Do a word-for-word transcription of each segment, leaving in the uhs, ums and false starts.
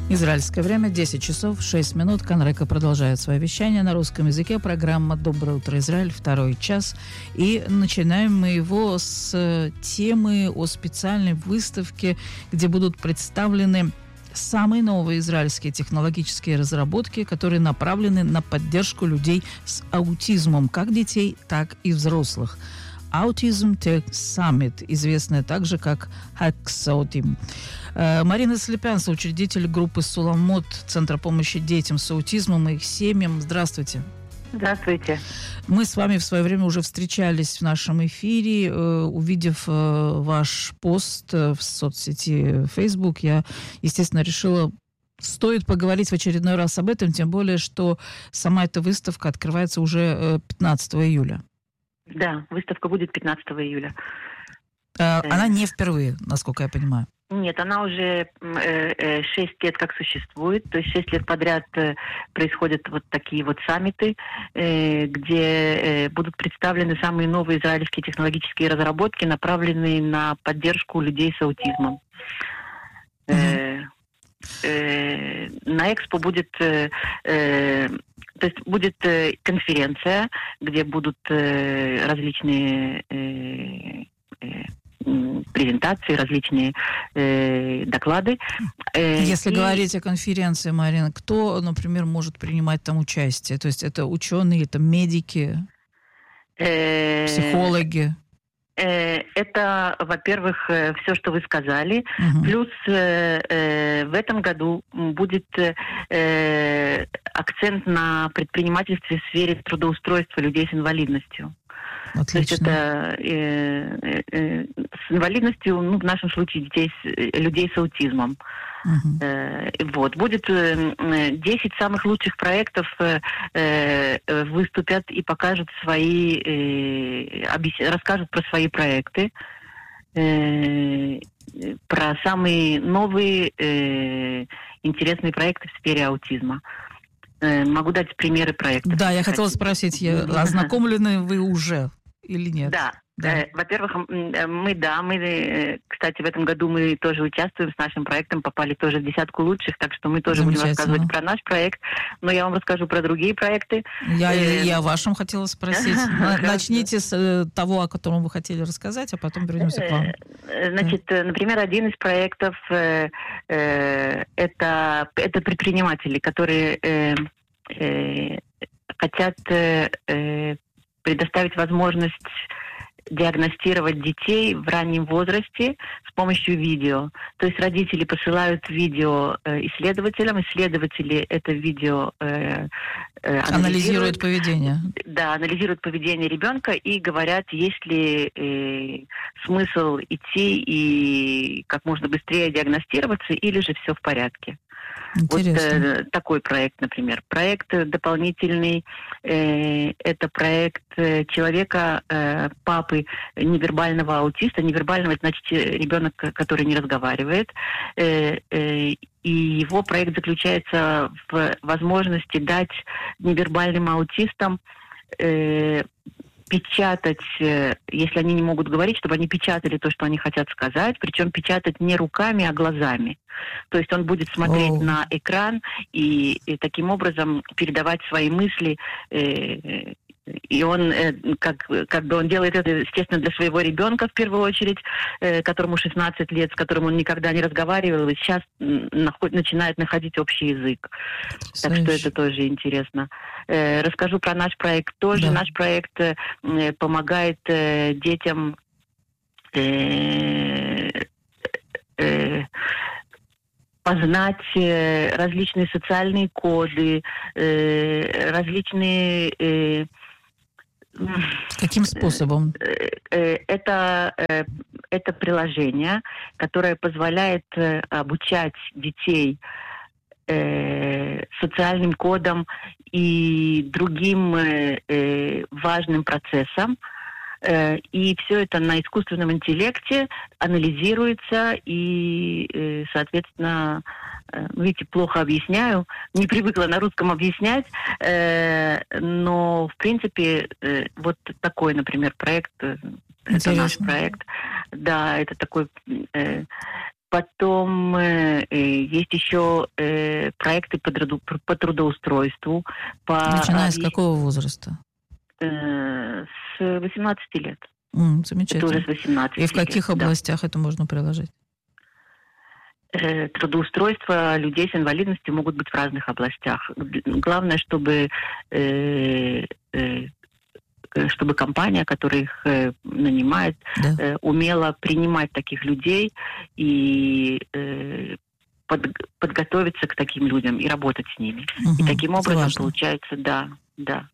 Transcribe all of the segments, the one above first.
Израильское время десять часов шесть минут. Канрека продолжает свое вещание на русском языке. Программа «Доброе утро, Израиль», второй час. И начинаем мы его с темы о специальной выставке, где будут представлены самые новые израильские технологические разработки, которые направлены на поддержку людей с аутизмом, как детей, так и взрослых. Autism Tech Summit, известная также как Haxautim. Марина Слепян, соучредитель группы «Суламот», Центра помощи детям с аутизмом и их семьям. Здравствуйте. Здравствуйте. Мы с вами в свое время уже встречались в нашем эфире. Увидев ваш пост в соцсети Facebook, я, естественно, решила, стоит поговорить в очередной раз об этом, тем более, что сама эта выставка открывается уже пятнадцатого июля. Да, выставка будет пятнадцатого июля. Она не впервые, насколько я понимаю. Нет, она уже шесть лет как существует, то есть шесть лет подряд происходят вот такие вот саммиты, где будут представлены самые новые израильские технологические разработки, направленные на поддержку людей с аутизмом. Mm-hmm. На Экспо будет, то есть будет конференция, где будут различные презентации, различные э, доклады. Если и... говорить о конференции, Марина, кто, например, может принимать там участие? То есть это ученые, это медики, э... психологи? Э, это, во-первых, все, что вы сказали. Угу. Плюс э, в этом году будет э, акцент на предпринимательстве в сфере трудоустройства людей с инвалидностью. Отлично. То есть это э, э, с инвалидностью, ну, в нашем случае, детей, людей с аутизмом. Uh-huh. Э, вот. Будет э, десять самых лучших проектов, э, э, выступят и покажут свои, э, объяс... расскажут про свои проекты, э, про самые новые э, интересные проекты в сфере аутизма. Э, могу дать примеры проектов. Да, я хотела спросить, ознакомлены вы уже или нет? Да. Да. Э, во-первых, мы, да, мы, кстати, в этом году мы тоже участвуем с нашим проектом, попали тоже в десятку лучших, так что мы тоже будем рассказывать про наш проект, но я вам расскажу про другие проекты. Я, э... я о вашем хотела спросить. Начните с того, о котором вы хотели рассказать, а потом вернемся к вам. Значит, например, один из проектов это, это предприниматели, которые хотят предоставить возможность диагностировать детей в раннем возрасте с помощью видео. То есть родители посылают видео э, исследователям, исследователи это видео э, э, анализируют, анализируют поведение. Да, анализируют поведение ребенка и говорят, есть ли э, смысл идти и как можно быстрее диагностироваться, или же все в порядке. Интересно. Вот э, такой проект, например. Проект дополнительный, э, это проект э, человека, э, папы невербального аутиста. Невербального, это значит ребенок, который не разговаривает. Э, э, и его проект заключается в возможности дать невербальным аутистам э, печатать, если они не могут говорить, чтобы они печатали то, что они хотят сказать, причем печатать не руками, а глазами. То есть он будет смотреть oh. на экран и, и таким образом передавать свои мысли. Э, и он, э, как, как бы он делает это, естественно, для своего ребенка в первую очередь, э, которому шестнадцать лет, с которым он никогда не разговаривал, и сейчас наход, начинает находить общий язык. Так что это тоже интересно. Э, расскажу про наш проект тоже. Да. Наш проект э, помогает э, детям э, э, познать э, различные социальные коды, э, различные... Э, Каким способом? Это, это приложение, которое позволяет обучать детей социальным кодам и другим важным процессам. И все это на искусственном интеллекте анализируется и, соответственно, видите, плохо объясняю, не привыкла на русском объяснять, но, в принципе, вот такой, например, проект, Интересно. Это наш проект. Да, это такой Потом э, есть еще э, проекты по, труду, по трудоустройству. По, Начиная с какого возраста? Э, с восемнадцати лет. Mm, замечательно. Это уже с восемнадцати И в каких лет, областях да. это можно приложить? Э, трудоустройство людей с инвалидностью могут быть в разных областях. Главное, чтобы... Э, э, чтобы компания, которая их э, нанимает, да. э, умела принимать таких людей и э, под, подготовиться к таким людям и работать с ними. Угу, и таким образом важно. Получается, да, да.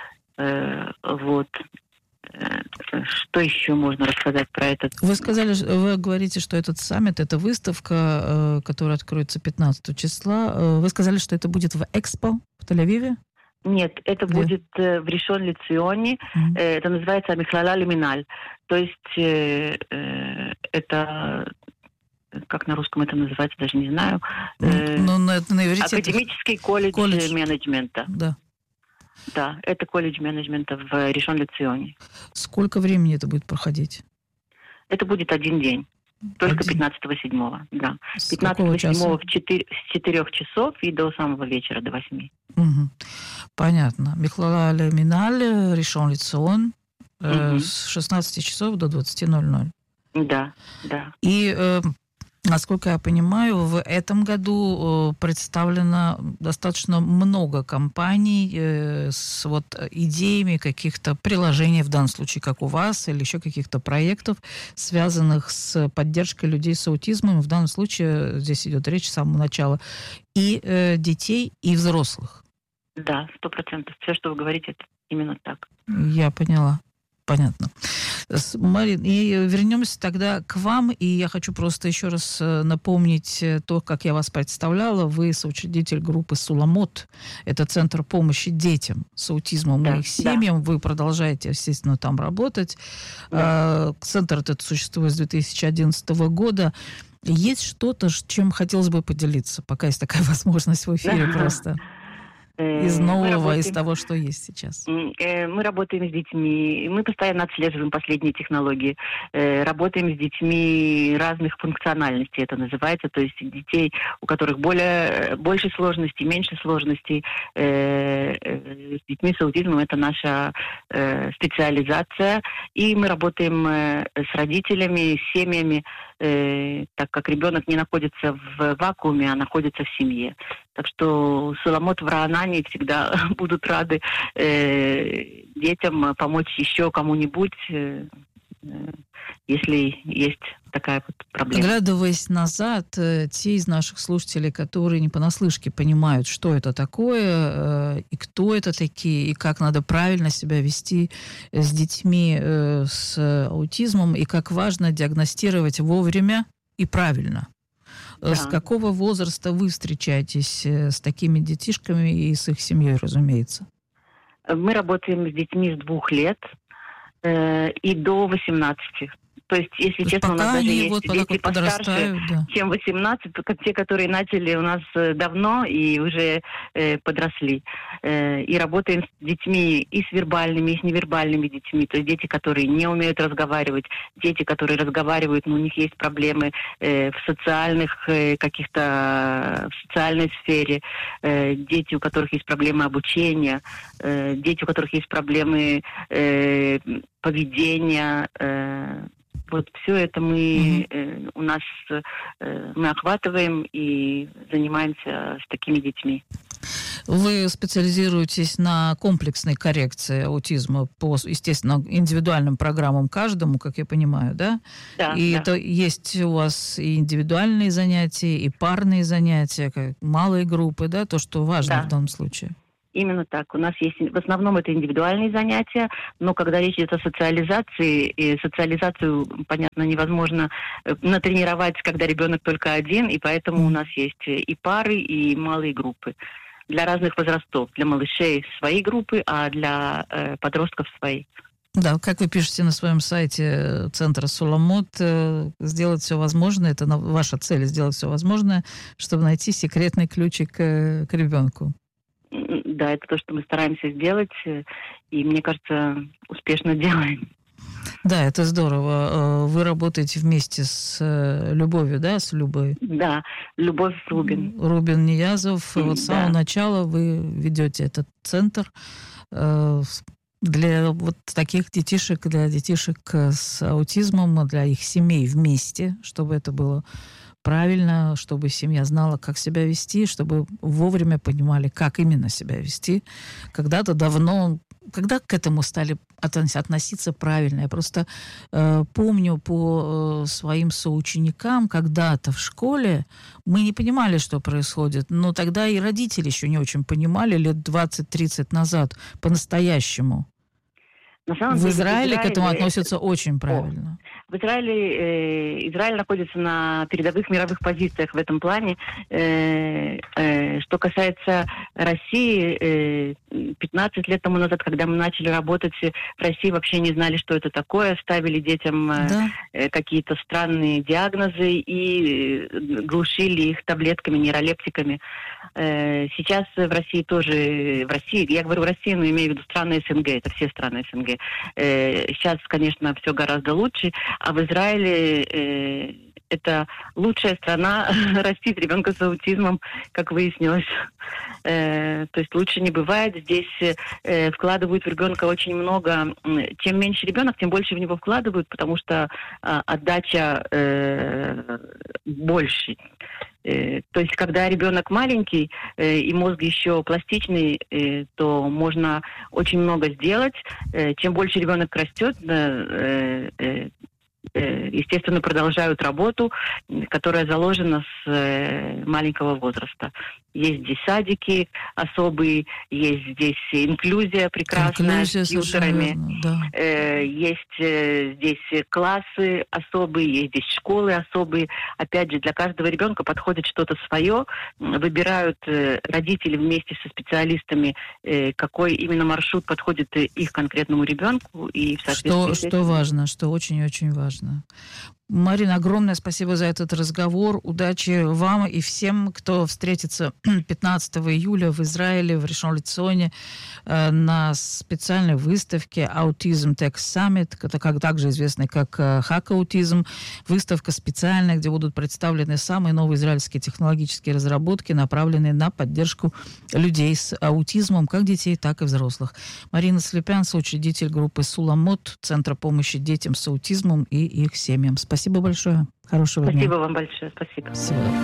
Э, вот. Э, что еще можно рассказать про этот? Вы сказали, вы говорите, что этот саммит, это выставка, которая откроется пятнадцатого числа. Вы сказали, что это будет в Экспо в Тель-Авиве? Нет, это Где? будет э, в Ришон Ле-Ционе. Mm-hmm. Э, это называется Михлала Ле-Миналь. То есть э, э, это... Как на русском это называется, даже не знаю. Э, ну, на, на иврите Академический это... колледж, колледж менеджмента. Да. Да, это колледж менеджмента в Ришон Ле-Ционе. Сколько времени это будет проходить? Это будет один день. Только пятнадцатого седьмого, да. пятнадцатого седьмого в четыре, с четырех часов и до самого вечера, до восьми. Угу. Понятно. Михлала Ле-Миналь, Ришон Ле-Цион, э, угу. с шестнадцати часов до двадцати ноль-ноль. Да, да. И, э, насколько я понимаю, в этом году представлено достаточно много компаний э, с вот идеями каких-то приложений, в данном случае, как у вас, или еще каких-то проектов, связанных с поддержкой людей с аутизмом. В данном случае здесь идет речь с самого начала и э, детей, и взрослых. Да, сто процентов. Все, что вы говорите, это именно так. Я поняла. Понятно. Марин, и вернемся тогда к вам, и я хочу просто еще раз напомнить то, как я вас представляла. Вы соучредитель группы «Суламот». Это Центр помощи детям с аутизмом да, и их семьям. Да. Вы продолжаете, естественно, там работать. Да. Центр этот существует с две тысячи одиннадцатого года. Есть что-то, чем хотелось бы поделиться, пока есть такая возможность в эфире да. просто? Из нового, работаем, из того, что есть сейчас. Мы работаем с детьми, мы постоянно отслеживаем последние технологии, работаем с детьми разных функциональностей, это называется, то есть детей, у которых более, больше сложностей, меньше сложностей. С детьми с аутизмом это наша специализация, и мы работаем с родителями, с семьями, так как ребенок не находится в вакууме, а находится в семье. Так что Суламот в Раанане всегда будут рады э, детям помочь еще кому-нибудь, э, если есть такая вот проблема. Оглядываясь назад, те из наших слушателей, которые не понаслышке понимают, что это такое, и кто это такие, и как надо правильно себя вести с детьми с аутизмом, и как важно диагностировать вовремя и правильно. Да. С какого возраста вы встречаетесь с такими детишками и с их семьей, разумеется? Мы работаем с детьми с двух лет э, и до восемнадцати. То есть, если То честно, у нас даже есть вот дети постарше, да. чем восемнадцать, как те, которые начали у нас давно и уже э, подросли. Э, и работаем с детьми и с вербальными, и с невербальными детьми. То есть дети, которые не умеют разговаривать, дети, которые разговаривают, но у них есть проблемы э, в социальных э, каких-то, в социальной сфере, э, дети, у которых есть проблемы обучения, э, дети, у которых есть проблемы э, поведения, э, вот все это мы mm-hmm. э, у нас э, мы охватываем и занимаемся с такими детьми. Вы специализируетесь на комплексной коррекции аутизма по, естественно, индивидуальным программам каждому, как я понимаю, да? Да. И да. это есть у вас и индивидуальные занятия, и парные занятия, как малые группы, да, то, что важно да. в данном случае. Именно так. У нас есть, в основном это индивидуальные занятия, но когда речь идет о социализации, и социализацию, понятно, невозможно натренировать, когда ребенок только один, и поэтому у нас есть и пары, и малые группы. Для разных возрастов. Для малышей свои группы, а для э, подростков свои. Да, как вы пишете на своем сайте Центра Суламот, сделать все возможное, это ваша цель, сделать все возможное, чтобы найти секретный ключик к, к ребенку. Да, это то, что мы стараемся сделать, и, мне кажется, успешно делаем. Да, это здорово. Вы работаете вместе с Любовью, да, с Любой? Да, Любовь Рубин. Рубин Ниязов. Mm, вот с самого да. начала вы ведете этот центр для вот таких детишек, для детишек с аутизмом, для их семей вместе, чтобы это было правильно, чтобы семья знала, как себя вести, чтобы вовремя понимали, как именно себя вести. Когда-то давно, когда к этому стали относиться правильно. Я просто э, помню по э, своим соученикам, когда-то в школе мы не понимали, что происходит, но тогда и родители еще не очень понимали лет двадцать-тридцать назад по-настоящему. На самом в деле, Израиле Израиль, к этому относятся очень правильно. В Израиле э, Израиль находится на передовых мировых позициях в этом плане. Э, э, что касается России, э, пятнадцать лет тому назад, когда мы начали работать, в России вообще не знали, что это такое, ставили детям э, Да. э, какие-то странные диагнозы и э, глушили их таблетками, нейролептиками. Э, сейчас в России тоже, в России, я говорю в России, но имею в виду страны СНГ, это все страны СНГ. Э, сейчас, конечно, все гораздо лучше. А в Израиле э, это лучшая страна растить ребенка с аутизмом, как выяснилось. Э, то есть лучше не бывает. Здесь э, вкладывают в ребенка очень много. Чем меньше ребенок, тем больше в него вкладывают, потому что э, отдача э, больше. Э, то есть когда ребенок маленький э, и мозг еще пластичный, э, то можно очень много сделать. Э, чем больше ребенок растет, э, э, естественно, продолжают работу, которая заложена с маленького возраста. Есть здесь садики особые, есть здесь инклюзия прекрасная Инклюзия, с тьюторами. верно, да. Есть здесь классы особые, есть здесь школы особые. Опять же, для каждого ребенка подходит что-то свое. Выбирают родители вместе со специалистами, какой именно маршрут подходит их конкретному ребенку. И в что, что важно, что очень-очень важно. Марина, огромное спасибо за этот разговор. Удачи вам и всем, кто встретится пятнадцатого июля в Израиле, в Ришон Леционе, э, на специальной выставке Autism Tech Summit, это как, также известный как э, Hack-аутизм. Выставка специальная, где будут представлены самые новые израильские технологические разработки, направленные на поддержку людей с аутизмом, как детей, так и взрослых. Марина Слепян, соучредитель группы Суламот, Центра помощи детям с аутизмом и их семьям. Спасибо. Спасибо большое. Хорошего спасибо дня. Спасибо вам большое. Спасибо. Всего доброго.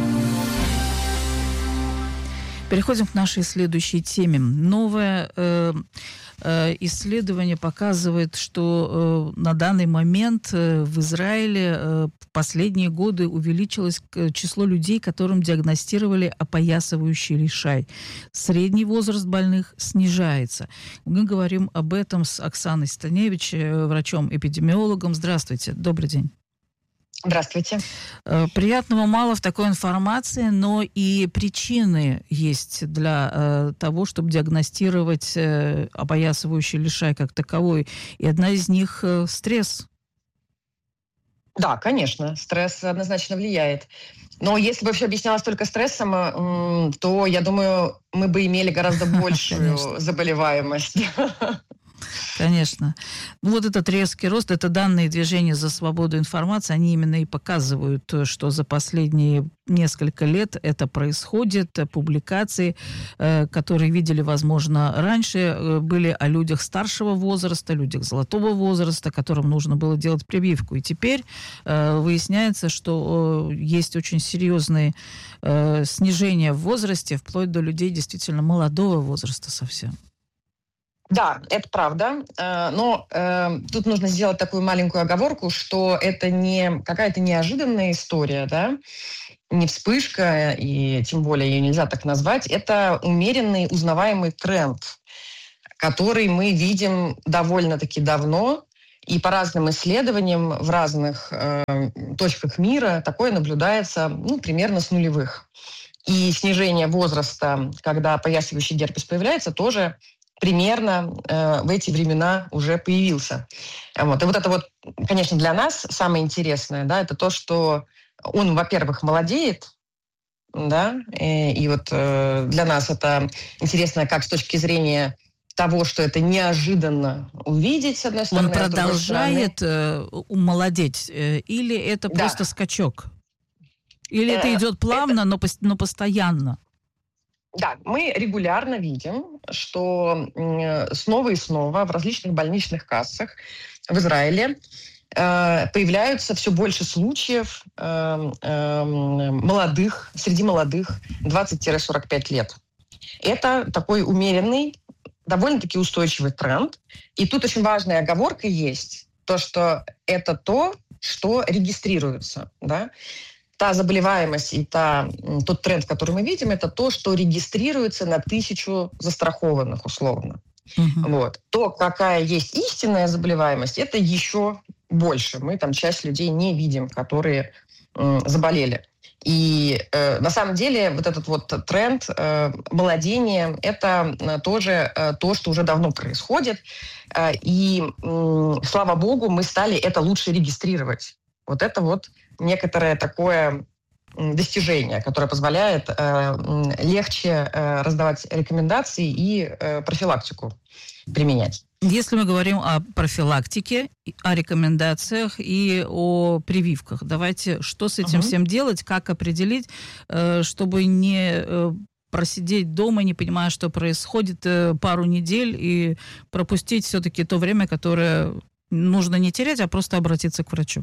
Переходим к нашей следующей теме. Новое э, э, исследование показывает, что э, на данный момент э, в Израиле э, в последние годы увеличилось число людей, которым диагностировали опоясывающий лишай. Средний возраст больных снижается. Мы говорим об этом с Оксаной Станевич, врачом-эпидемиологом. Здравствуйте. Добрый день. Здравствуйте. Приятного мало в такой информации, но и причины есть для э, того, чтобы диагностировать э, опоясывающий лишай как таковой. И одна из них э, – стресс. Да, конечно, стресс однозначно влияет. Но если бы все объяснялось только стрессом, то, я думаю, мы бы имели гораздо большую заболеваемость. Конечно. Ну, вот этот резкий рост, это данные движения за свободу информации, они именно и показывают, что за последние несколько лет это происходит. Публикации, которые видели, возможно, раньше, были о людях старшего возраста, людях золотого возраста, которым нужно было делать прививку. И теперь выясняется, что есть очень серьезные снижения в возрасте, вплоть до людей действительно молодого возраста совсем. Да, это правда, но э, тут нужно сделать такую маленькую оговорку, что это не какая-то неожиданная история, да, не вспышка, и тем более ее нельзя так назвать, это умеренный узнаваемый тренд, который мы видим довольно-таки давно, и по разным исследованиям в разных э, точках мира такое наблюдается, ну, примерно с нулевых. И снижение возраста, когда опоясывающий герпес появляется, тоже примерно э, в эти времена уже появился. Вот. И вот это вот, конечно, для нас самое интересное, да, это то, что он, во-первых, молодеет, да, и, и вот э, для нас это интересно как с точки зрения того, что это неожиданно увидеть, с одной стороны. Он продолжает э, умолодеть, э, или это Да. просто скачок? Или Э, это идет плавно, это- но, пос- но постоянно? Да, мы регулярно видим, что м, снова и снова в различных больничных кассах в Израиле э, появляются все больше случаев э, э, молодых, среди молодых двадцать-сорок пять лет. Это такой умеренный, довольно-таки устойчивый тренд. И тут очень важная оговорка есть, то, что это то, что регистрируется, да? Та заболеваемость и та, м, тот тренд, который мы видим, это то, что регистрируется на тысячу застрахованных условно. Мгм. Вот. То, какая есть истинная заболеваемость, это еще больше. Мы там часть людей не видим, которые м, заболели. И э, на самом деле вот этот вот тренд э, молодения, это э, тоже э, то, что уже давно происходит. Э, и, м, слава богу, мы стали это лучше регистрировать. Вот это вот некоторое такое м, достижение, которое позволяет э, м, легче э, раздавать рекомендации и э, профилактику применять. Если мы говорим о профилактике, и о рекомендациях и о прививках, давайте, что с этим Мгм. всем делать, как определить, э, чтобы не э, просидеть дома, не понимая, что происходит, э, пару недель и пропустить все-таки то время, которое нужно не терять, а просто обратиться к врачу.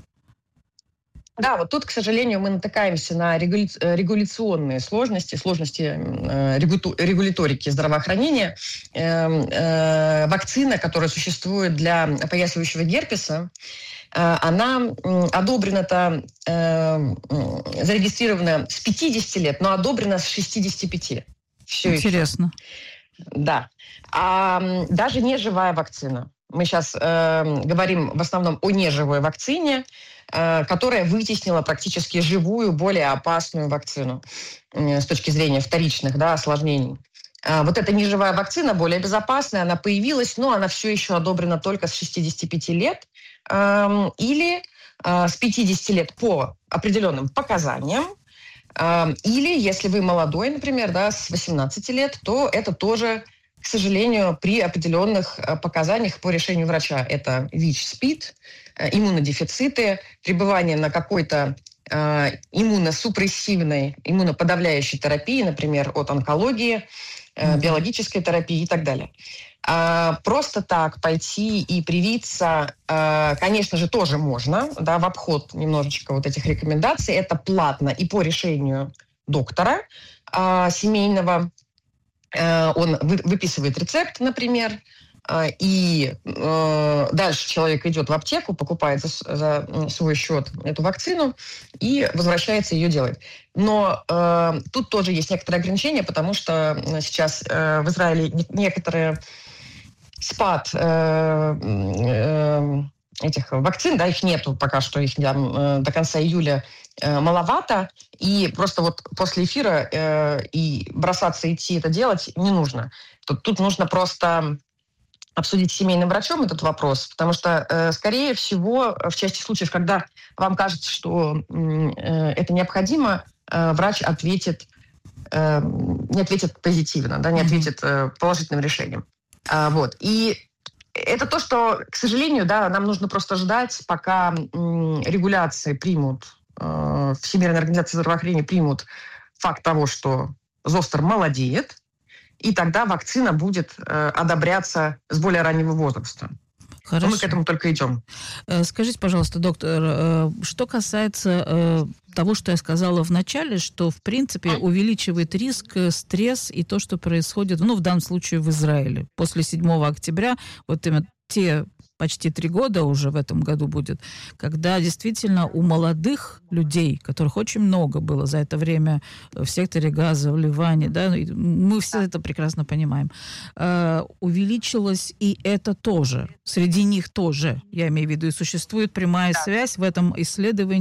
Да, вот тут, к сожалению, мы натыкаемся на регуля- э, регуляционные сложности, сложности э, регуту- регуляторики здравоохранения. Эм, э, Вакцина, которая существует для опоясывающего герпеса, э, она м, одобрена-то, э, м, зарегистрирована с пятидесяти лет, но одобрена с шестидесяти пяти. Все еще. Интересно. Да. А м, даже не живая вакцина. Мы сейчас говорим в основном о неживой вакцине, э, которая вытеснила практически живую, более опасную вакцину э, с точки зрения вторичных, да, осложнений. А вот эта неживая вакцина более безопасная, она появилась, но она все еще одобрена только с шестидесяти пяти лет эм, или э, с пятидесяти лет по определенным показаниям. Эм, Или, если вы молодой, например, да, с восемнадцати лет, то это тоже, к сожалению, при определенных э, показаниях по решению врача. Это ВИЧ-СПИД, э, иммунодефициты, пребывание на какой-то э, иммуносупрессивной, иммуноподавляющей терапии, например, от онкологии, э, Мгм. биологической терапии и так далее. А просто так пойти и привиться, э, конечно же, тоже можно, да, в обход немножечко вот этих рекомендаций. Это платно и по решению доктора э, семейного. Э, Он вы- выписывает рецепт, например, э, и э, дальше человек идет в аптеку, покупает за, с- за, м, свой счет эту вакцину и возвращается ее делать. Но э, тут тоже есть некоторые ограничения, потому что м, сейчас э, в Израиле не- некоторые спад э, м, э, этих вакцин, да, их нету пока что, их там, э, до конца июля э, маловато, и просто вот после эфира э, и бросаться идти это делать не нужно. Тут, тут нужно просто обсудить с семейным врачом этот вопрос, потому что, э, скорее всего, в части случаев, когда вам кажется, что м, э, это необходимо, э, врач ответит, э, не ответит позитивно, да, не Мгм. ответит э, положительным решением. А, вот. И это то, что, к сожалению, да, нам нужно просто ждать, пока м, регуляции примут, э, Всемирная организация здравоохранения примут факт того, что зостер молодеет, и тогда вакцина будет э, одобряться с более раннего возраста. Но мы к Хорошо. этому только идем. Э, Скажите, пожалуйста, доктор, э, что касается э, того, что я сказала в начале, что, в принципе, увеличивает риск э, стресс и то, что происходит, ну, в данном случае в Израиле. После седьмого октября, вот именно те почти три года уже в этом году будет, когда действительно у молодых людей, которых очень много было за это время в секторе газа, в Ливане, да, и мы все это прекрасно понимаем, э, увеличилось и это тоже. Среди них тоже, я имею в виду, и существует прямая Да. связь в этом исследовании